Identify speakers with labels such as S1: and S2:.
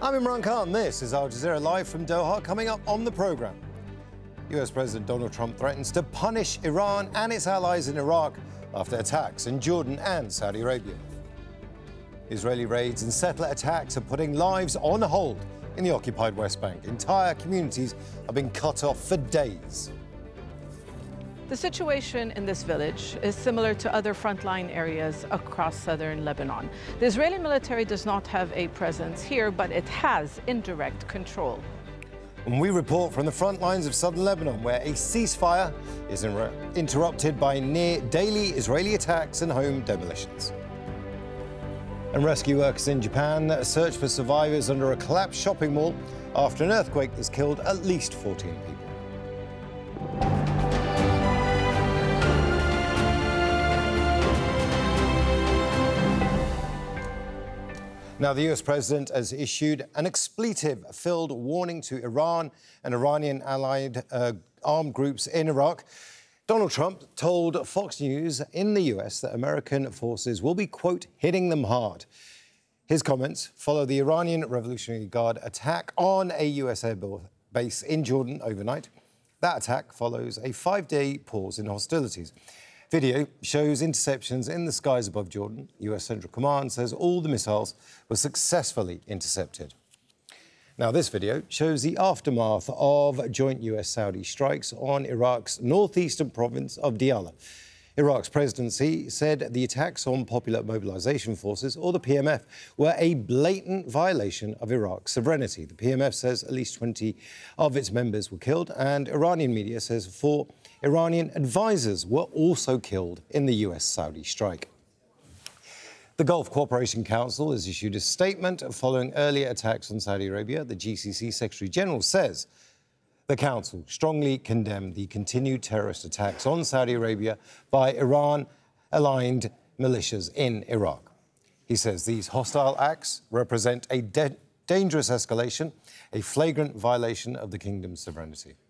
S1: I'm Imran Khan. This is Al Jazeera Live from Doha. Coming up on the programme, US President Donald Trump threatens to punish Iran and its allies in Iraq after attacks in Jordan and Saudi Arabia. Israeli raids and settler attacks are putting lives on hold in the occupied West Bank. Entire communities are being cut off for days.
S2: The situation in this village is similar to other frontline areas across southern Lebanon. The Israeli military does not have a presence here, but it has indirect control.
S1: And we report from the front lines of southern Lebanon, where a ceasefire is interrupted by near-daily Israeli attacks and home demolitions. And rescue workers in Japan search for survivors under a collapsed shopping mall after an earthquake that's killed at least 14 people. Now, the US president has issued an expletive-filled warning to Iran and Iranian allied armed groups in Iraq. Donald Trump told Fox News in the US that American forces will be, quote, hitting them hard. His comments follow the Iranian Revolutionary Guard attack on a US air base in Jordan overnight. That attack follows a 5-day pause in hostilities. Video shows interceptions in the skies above Jordan. US Central Command says all the missiles were successfully intercepted. Now, this video shows the aftermath of joint US-Saudi strikes on Iraq's northeastern province of Diyala. Iraq's presidency said the attacks on Popular Mobilization Forces, or the PMF, were a blatant violation of Iraq's sovereignty. The PMF says at least 20 of its members were killed, and Iranian media says 4 Iranian advisors were also killed in the US-Saudi strike. The Gulf Cooperation Council has issued a statement following earlier attacks on Saudi Arabia. The GCC Secretary-General says the Council strongly condemned the continued terrorist attacks on Saudi Arabia by Iran-aligned militias in Iraq. He says these hostile acts represent a dangerous escalation, a flagrant violation of the kingdom's sovereignty.